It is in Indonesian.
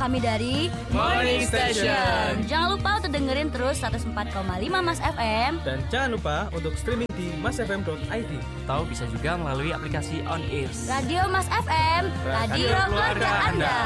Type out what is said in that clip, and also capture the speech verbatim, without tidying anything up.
kami dari Morning Station. Jangan lupa untuk dengerin terus seratus empat koma lima Mas F M. Dan jangan lupa untuk streaming di masfm dot i d. Tahu bisa juga melalui aplikasi On Air. Radio Mas F M, radio, radio keluarga Anda.